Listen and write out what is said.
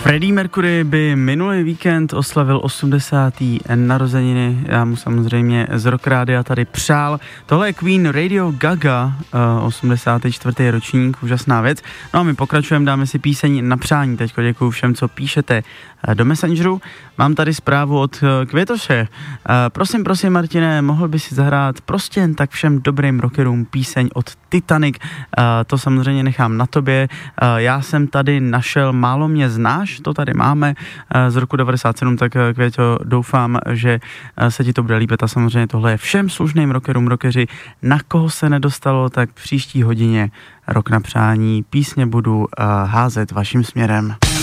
Freddie Mercury by minulý víkend oslavil 80. narozeniny. Já mu samozřejmě z Rock Rádia tady přál. Tohle je Queen Radio Gaga, 84. ročník, úžasná věc. No a my pokračujeme, dáme si píseň na přání. Teďko děkuju všem, co píšete do Messengeru. Mám tady zprávu od Květoše. Prosím, Martine, mohl by si zahrát prostě jen tak všem dobrým rockerům píseň od Titanic. To samozřejmě nechám na tobě. Já jsem tady našel Málo mě znáš, to tady máme z roku 97, tak Květo, doufám, že se ti to bude líbit a samozřejmě tohle je všem slušným rockerům, rockeři, na koho se nedostalo, tak příští hodině Rock na přání písně budu házet vaším směrem.